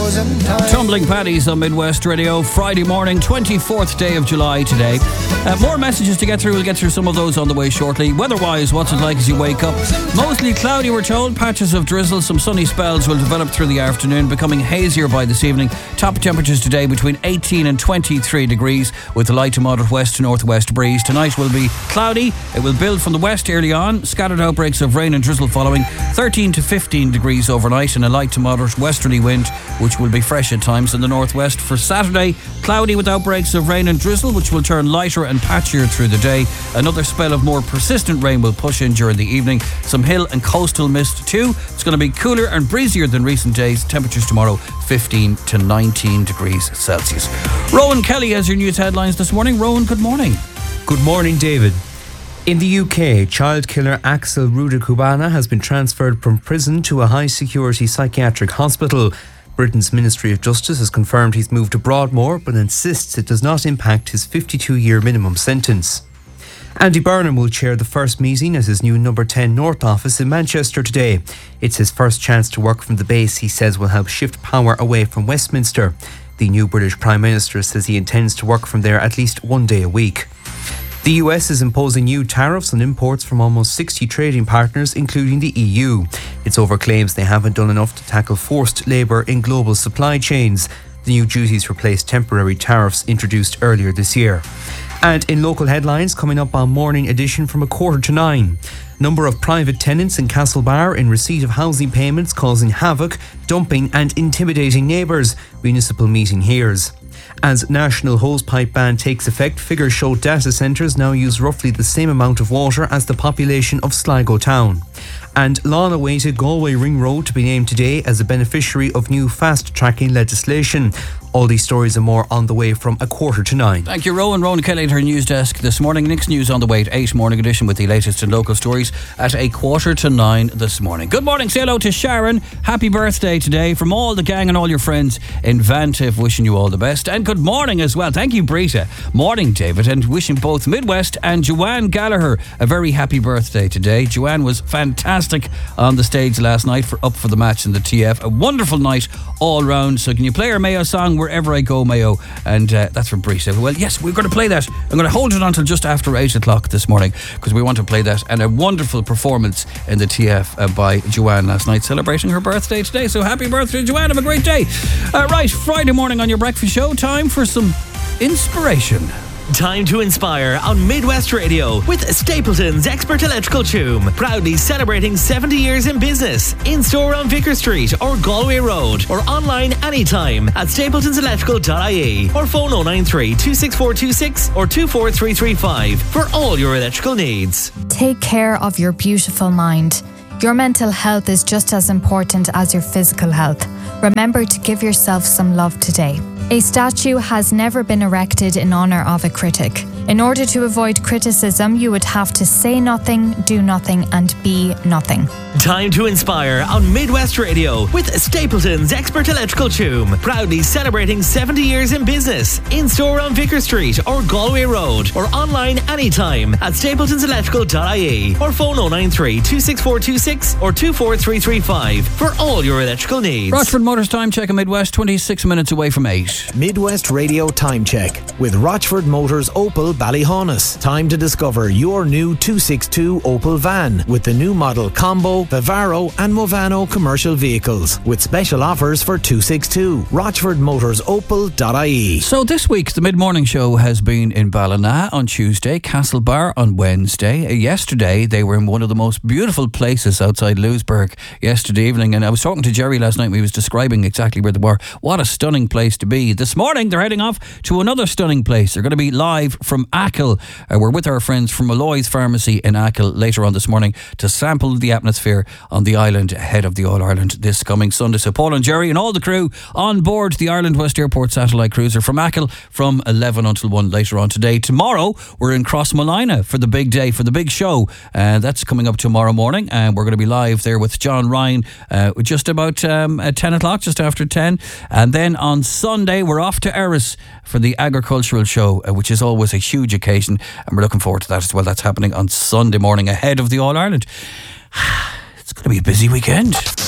Tumbling Paddies on Midwest Radio, Friday morning, 24th day of July today. More messages to get through. We'll get through some of those on the way shortly. Weather-wise, what's it like as you wake up? Mostly cloudy, we're told. Patches of drizzle. Some sunny spells will develop through the afternoon, becoming hazier by this evening. Top temperatures today between 18 and 23 degrees, with a light to moderate west to northwest breeze. Tonight will be cloudy. It will build from the west early on. Scattered outbreaks of rain and drizzle following. 13 to 15 degrees overnight, and a light to moderate westerly wind, which will be fresh at times in the northwest. For Saturday, cloudy with outbreaks of rain and drizzle, which will turn lighter and patchier through the day. Another spell of more persistent rain will push in during the evening. Some hill and coastal mist too. It's going to be cooler and breezier than recent days. Temperatures tomorrow 15 to 19 degrees Celsius. Rowan Kelly has your news headlines this morning. Rowan, good morning. Good morning, David. In the UK, child killer Axel Rudakubana has been transferred from prison to a high-security psychiatric hospital. Britain's Ministry of Justice has confirmed he's moved to Broadmoor, but insists it does not impact his 52-year minimum sentence. Andy Burnham will chair the first meeting at his new Number 10 North office in Manchester today. It's his first chance to work from the base he says will help shift power away from Westminster. The new British Prime Minister says he intends to work from there at least one day a week. The US is imposing new tariffs on imports from almost 60 trading partners, including the EU. It's over claims they haven't done enough to tackle forced labour in global supply chains. The new duties replace temporary tariffs introduced earlier this year. And in local headlines, coming up on Morning Edition from 8:45. Number of private tenants in Castlebar in receipt of housing payments causing havoc, dumping and intimidating neighbours. Municipal meeting hears. As national hosepipe ban takes effect, figures show data centres now use roughly the same amount of water as the population of Sligo town. And long-awaited Galway Ring Road to be named today as a beneficiary of new fast-tracking legislation. All these stories and more on the way from 8:45. Thank you, Rowan. Rowan Kelly at her news desk this morning. Next news on the way at 8 Morning Edition with the latest in local stories at 8:45 this morning. Good morning. Say hello to Sharon. Happy birthday today from all the gang and all your friends in Vantiff. Wishing you all the best. And good morning as well. Thank you, Brita. Morning, David. And wishing both Midwest and Joanne Gallagher a very happy birthday today. Joanne was fantastic on the stage last night up for the match in the TF. A wonderful night all round. So can you play our Mayo song, Wherever I Go, Mayo? And that's from Brisa. Well, yes, we're going to play that. I'm going to hold it until just after 8 o'clock this morning because we want to play that. And a wonderful performance in the TF by Joanne last night, celebrating her birthday today. So happy birthday, Joanne. Have a great day. Right, Friday morning on your breakfast show. Time for some inspiration. Time to inspire on Midwest Radio with Stapleton's Expert Electrical Toom. Proudly celebrating 70 years in business. In store on Vicar Street or Galway Road, or online anytime at stapletonselectrical.ie, or phone 093 26426 or 24335 for all your electrical needs. Take care of your beautiful mind. Your mental health is just as important as your physical health. Remember to give yourself some love today. A statue has never been erected in honour of a critic. In order to avoid criticism, you would have to say nothing, do nothing, and be nothing. Time to inspire on Midwest Radio with Stapleton's Expert Electrical Toom. Proudly celebrating 70 years in business. In store on Vicar Street or Galway Road, or online anytime at stapletonselectrical.ie, or phone 093 26426 or 24335 for all your electrical needs. Rochford Motors time check in Midwest, 26 minutes away from 8. Midwest Radio time check with Rochford Motors Opel Ballyhaunis. Time to discover your new 262 Opel van with the new model Combo, Vivaro and Movano commercial vehicles with special offers for 262. RochfordMotorsOpel.ie. So this week the mid-morning show has been in Ballina on Tuesday, Castlebar on Wednesday. Yesterday they were in one of the most beautiful places outside Lewisburg yesterday evening, and I was talking to Jerry last night. We was describing exactly where they were. What a stunning place to be. This morning they're heading off to another stunning place. They're going to be live from Achill. We're with our friends from Malloy's Pharmacy in Achill later on this morning to sample the atmosphere on the island ahead of the All-Ireland this coming Sunday. So Paul and Jerry and all the crew on board the Ireland West Airport satellite cruiser from Achill from 11 until 1 later on today. Tomorrow we're in Crossmolina for the big day, for the big show. That's coming up tomorrow morning, and we're going to be live there with John Ryan just about 10 o'clock, just after 10. And then on Sunday we're off to Erris for the agricultural show, which is always a huge occasion, and we're looking forward to that as well. That's happening on Sunday morning ahead of the All-Ireland. It's going to be a busy weekend.